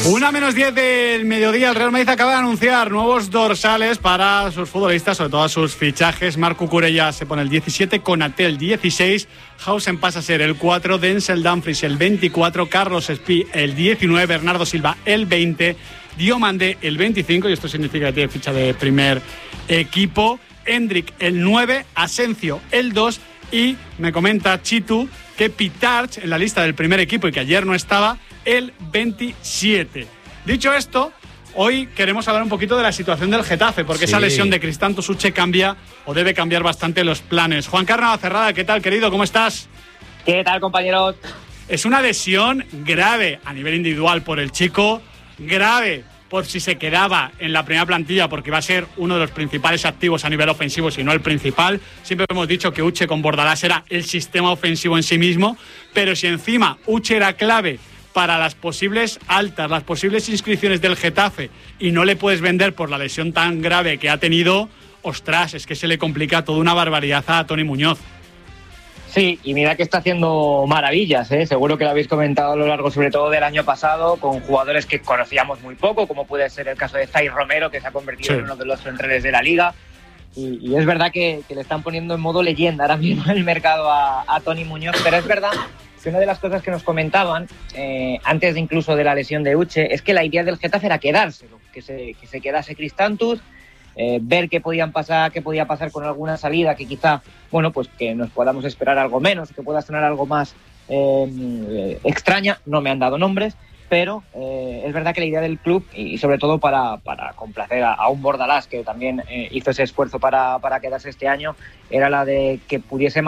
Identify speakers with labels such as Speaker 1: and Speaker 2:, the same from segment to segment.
Speaker 1: 1:10 del mediodía, el Real Madrid acaba de anunciar nuevos dorsales para sus futbolistas, sobre todo a sus fichajes. Marc Cucurella se pone el 17, Konaté el 16, Hausen pasa a ser el 4, Denzel Dumfries el 24, Carlos Espí el 19, Bernardo Silva el 20, Diomandé el 25, y esto significa que tiene ficha de primer equipo, Endrick el 9, Asencio el 2, y me comenta Chitu que Pitarch en la lista del primer equipo y que ayer no estaba, el 27. Dicho esto, hoy queremos hablar un poquito de la situación del Getafe, porque esa lesión de Cristanto Suche cambia o debe cambiar bastante los planes. Juan Carlos Cerrada, ¿qué tal, querido? ¿Cómo estás?
Speaker 2: ¿Qué tal, compañeros?
Speaker 1: Es una lesión grave a nivel individual por el chico, grave por si se quedaba en la primera plantilla, porque va a ser uno de los principales activos a nivel ofensivo, si no el principal. Siempre hemos dicho que Uche con Bordalás era el sistema ofensivo en sí mismo, pero si encima Uche era clave para las posibles altas, las posibles inscripciones del Getafe, y no le puedes vender por la lesión tan grave que ha tenido, ostras, es que se le complica toda una barbaridad a Toni Muñoz.
Speaker 2: Sí, y mira que está haciendo maravillas, ¿eh? Seguro que lo habéis comentado a lo largo, sobre todo del año pasado, con jugadores que conocíamos muy poco, como puede ser el caso de Zay Romero, que se ha convertido en uno de los centrales de la Liga. Y es verdad que le están poniendo en modo leyenda ahora mismo en el mercado a Toni Muñoz, pero es verdad que una de las cosas que nos comentaban antes incluso de la lesión de Uche es que la idea del Getafe era quedárselo, que se quedase Cristantus, ver qué podía pasar con alguna salida que quizá, bueno, pues que nos podamos esperar algo menos, que pueda sonar algo más extraña. No me han dado nombres, pero es verdad que la idea del club, y sobre todo para complacer a un Bordalás que también hizo ese esfuerzo para quedarse este año, era la de que pudiese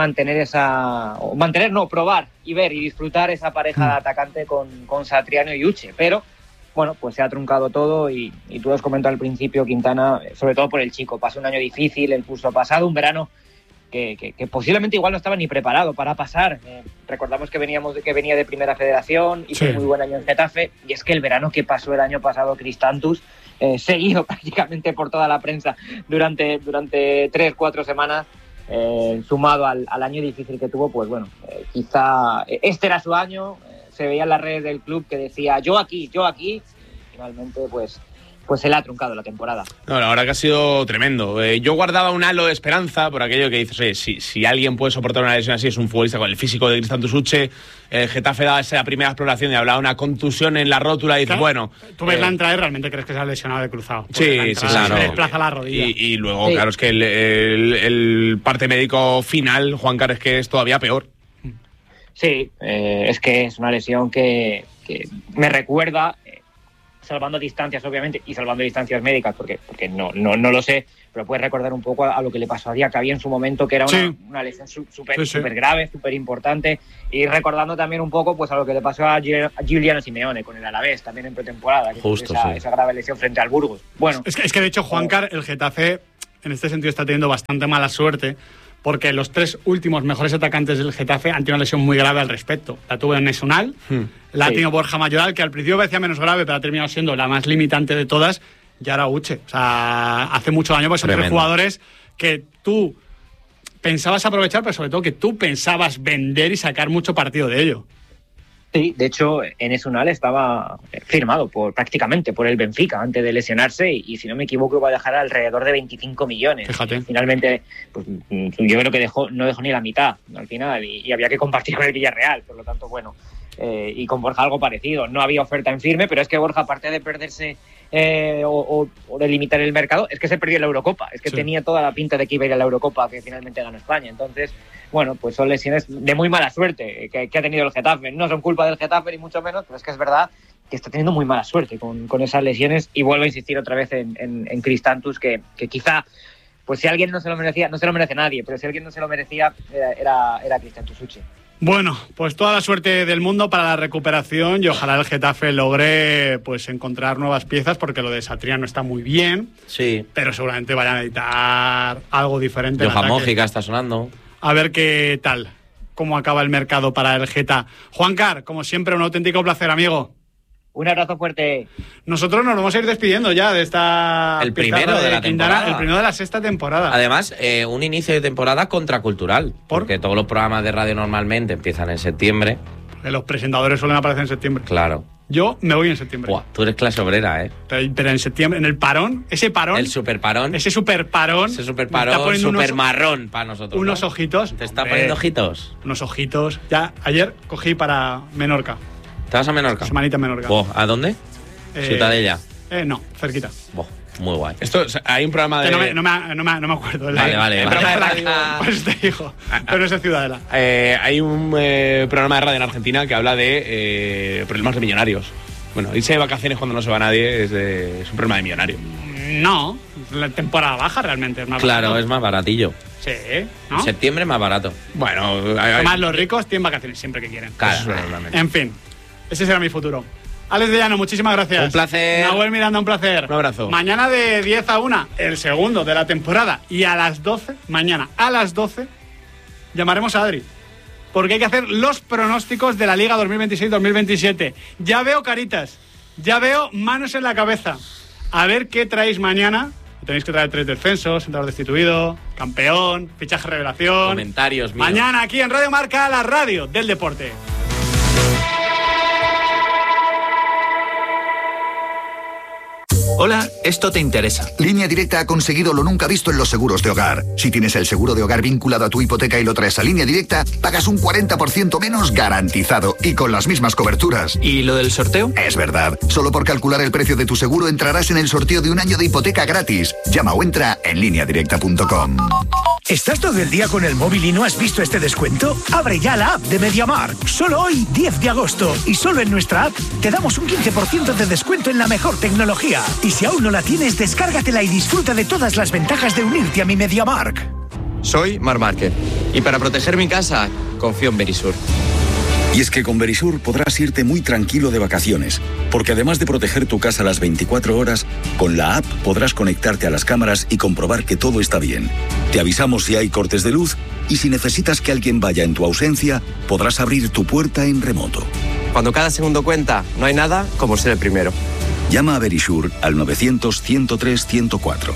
Speaker 2: probar y ver y disfrutar esa pareja de atacante con Satriano y Uche, pero bueno, pues se ha truncado todo y tú has comentado al principio, Quintana, sobre todo por el chico, pasó un año difícil, el curso pasado, un verano que posiblemente igual no estaba ni preparado para pasar. Recordamos que venía de Primera Federación, hizo un muy buen año en Getafe, y es que el verano que pasó el año pasado Cristantus, seguido prácticamente por toda la prensa durante 3-4 semanas, sumado al año difícil que tuvo, pues bueno, quizá este era su año. Se veía en las redes del club que decía yo aquí, y finalmente pues se le ha truncado la temporada.
Speaker 3: No, la verdad que ha sido tremendo. Yo guardaba un halo de esperanza por aquello que dices, oye, si alguien puede soportar una lesión así, es un futbolista con el físico de Cristantus Uche. El Getafe daba esa primera exploración y hablaba de una contusión en la rótula y dices, bueno...
Speaker 1: Tú ves la entrada y realmente crees que se ha lesionado de cruzado.
Speaker 3: Sí, claro.
Speaker 1: Se desplaza la rodilla.
Speaker 3: Y luego, claro, es que el parte médico final, Juan Carlos, es que es todavía peor.
Speaker 2: Sí, es que es una lesión que me recuerda, salvando distancias obviamente y salvando distancias médicas, porque no lo sé, pero puede recordar un poco a lo que le pasó a Diacabí en su momento, que era una lesión súper grave, súper importante, y recordando también un poco pues a lo que le pasó a Giuliano Simeone con el Alavés también en pretemporada, que justo, esa grave lesión frente al Burgos. Bueno,
Speaker 1: es que de hecho, Juancar, el Getafe en este sentido está teniendo bastante mala suerte, porque los 3 últimos mejores atacantes del Getafe han tenido una lesión muy grave al respecto. La tuvo en Nesunal, la ha tenido Borja Mayoral, que al principio parecía menos grave, pero ha terminado siendo la más limitante de todas, y ahora Uche. O sea, hace mucho daño, porque son 3 jugadores que tú pensabas aprovechar, pero sobre todo que tú pensabas vender y sacar mucho partido de ello.
Speaker 2: Sí, de hecho, Enes Unal estaba firmado prácticamente por el Benfica antes de lesionarse y si no me equivoco iba a dejar alrededor de 25 millones.
Speaker 1: Fíjate.
Speaker 2: Finalmente, pues, yo creo que no dejó ni la mitad al final y había que compartir con el Villarreal, por lo tanto, bueno, y con Borja algo parecido. No había oferta en firme, pero es que Borja, aparte de perderse o de limitar el mercado, es que se perdió la Eurocopa. Es que tenía toda la pinta de que iba a ir a la Eurocopa, que finalmente ganó España. Entonces, bueno, pues son lesiones de muy mala suerte que ha tenido el Getafe. No son culpa del Getafe, ni mucho menos, pero es que es verdad que está teniendo muy mala suerte con esas lesiones. Y vuelvo a insistir otra vez en Cristantus, que quizá, pues si alguien no se lo merecía, no se lo merece nadie, pero si alguien no se lo merecía, era Cristantus Uche.
Speaker 1: Bueno, pues toda la suerte del mundo para la recuperación y ojalá el Getafe logre pues encontrar nuevas piezas, porque lo de Satriano está muy bien, pero seguramente vayan a necesitar algo diferente.
Speaker 4: Johan Mójica está sonando.
Speaker 1: A ver qué tal, cómo acaba el mercado para el Geta. Juancar, como siempre, un auténtico placer, amigo.
Speaker 2: Un abrazo fuerte.
Speaker 1: Nosotros nos vamos a ir despidiendo ya de esta...
Speaker 4: El primero de la temporada.
Speaker 1: El primero de la 6ª temporada.
Speaker 4: Además, un inicio de temporada contracultural. Porque todos los programas de radio normalmente empiezan en septiembre.
Speaker 1: Porque los presentadores suelen aparecer en septiembre.
Speaker 4: Claro.
Speaker 1: Yo me voy en septiembre.
Speaker 4: Buah, tú eres clase obrera, ¿eh?
Speaker 1: Pero en septiembre, en el parón, ese parón.
Speaker 4: El superparón.
Speaker 1: Ese superparón.
Speaker 4: Ese superparón, supermarrón para nosotros.
Speaker 1: Unos
Speaker 4: ¿no?
Speaker 1: ojitos.
Speaker 4: ¿Te está poniendo ojitos?
Speaker 1: Unos ojitos. Ya, ayer cogí para Menorca.
Speaker 3: ¿Te vas a Menorca?
Speaker 1: Semanita en Menorca.
Speaker 4: ¿A dónde? Ciutadella.
Speaker 1: No, cerquita.
Speaker 4: Muy guay.
Speaker 3: Esto, hay un programa de...
Speaker 1: No me acuerdo.
Speaker 4: Vale.
Speaker 1: Pues te digo. Pero es de Ciudadela.
Speaker 3: Hay un programa de radio en Argentina que habla de problemas de millonarios. Bueno, irse de vacaciones cuando no se va nadie es un problema de millonario.
Speaker 1: No, la temporada baja realmente es más
Speaker 4: Claro,
Speaker 1: barato.
Speaker 4: es más baratillo.
Speaker 1: Sí, ¿no?
Speaker 4: En septiembre es más barato.
Speaker 3: Bueno,
Speaker 1: Además, los ricos tienen vacaciones siempre que quieren.
Speaker 4: Claro.
Speaker 1: En fin, ese será mi futuro. Alex de Llano, muchísimas gracias.
Speaker 4: Un placer.
Speaker 1: Nahuel Miranda, un placer.
Speaker 3: Un abrazo.
Speaker 1: Mañana de 10 a 1, el segundo de la temporada. Y a las 12, mañana a las 12, llamaremos a Adri. Porque hay que hacer los pronósticos de la Liga 2026-2027. Ya veo caritas, ya veo manos en la cabeza. A ver qué traéis mañana. Tenéis que traer 3 descensos, entrenador destituido, campeón, fichaje revelación.
Speaker 4: Comentarios míos.
Speaker 1: Mañana aquí en Radio Marca, la radio del deporte.
Speaker 5: Hola, esto te interesa.
Speaker 6: Línea Directa ha conseguido lo nunca visto en los seguros de hogar. Si tienes el seguro de hogar vinculado a tu hipoteca y lo traes a Línea Directa, pagas un 40% menos garantizado y con las mismas coberturas.
Speaker 5: ¿Y lo del sorteo?
Speaker 6: Es verdad. Solo por calcular el precio de tu seguro entrarás en el sorteo de un año de hipoteca gratis. Llama o entra en lineadirecta.com.
Speaker 7: ¿Estás todo el día con el móvil y no has visto este descuento? Abre ya la app de MediaMarkt. Solo hoy, 10 de agosto. Y solo en nuestra app te damos un 15% de descuento en la mejor tecnología. Y si aún no la tienes, descárgatela y disfruta de todas las ventajas de unirte a mi MediaMarkt.
Speaker 8: Soy Marc Márquez. Y para proteger mi casa, confío en Verisur.
Speaker 9: Y es que con Verisur podrás irte muy tranquilo de vacaciones, porque además de proteger tu casa las 24 horas, con la app podrás conectarte a las cámaras y comprobar que todo está bien. Te avisamos si hay cortes de luz y si necesitas que alguien vaya en tu ausencia, podrás abrir tu puerta en remoto.
Speaker 8: Cuando cada segundo cuenta, no hay nada como ser el primero.
Speaker 9: Llama a Verisur al 900-103-104.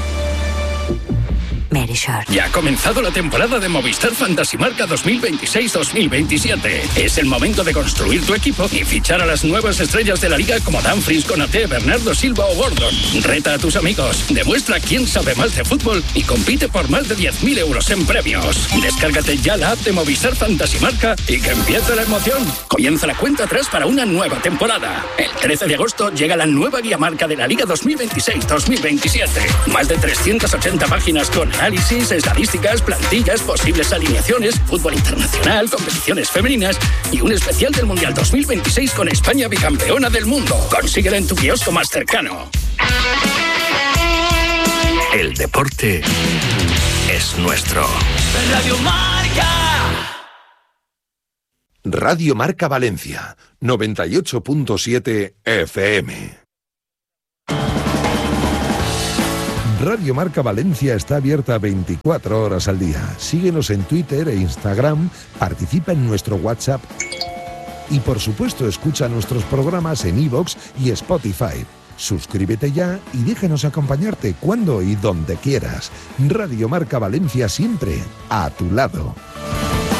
Speaker 10: Verisur.
Speaker 11: Ya ha comenzado la temporada de Movistar Fantasy Marca 2026-2027. Es el momento de construir tu equipo y fichar a las nuevas estrellas de la liga como Dumfries, Konaté, Bernardo Silva o Gordon. Reta a tus amigos, demuestra quién sabe más de fútbol y compite por más de 10.000 euros en premios. Descárgate ya la app de Movistar Fantasy Marca y que empiece la emoción. Comienza la cuenta atrás para una nueva temporada. El 13 de agosto llega la nueva guía marca de la liga 2026-2027. Más de 380 páginas con análisis, estadísticas, plantillas, posibles alineaciones, fútbol internacional, competiciones femeninas y un especial del Mundial 2026 con España bicampeona del mundo. Consíguela en tu kiosco más cercano.
Speaker 7: El deporte es nuestro.
Speaker 11: Radio Marca.
Speaker 12: Radio Marca Valencia, 98.7 FM. Radio Marca Valencia está abierta 24 horas al día. Síguenos en Twitter e Instagram, participa en nuestro WhatsApp y por supuesto escucha nuestros programas en iVoox y Spotify. Suscríbete ya y déjanos acompañarte cuando y donde quieras. Radio Marca Valencia siempre a tu lado.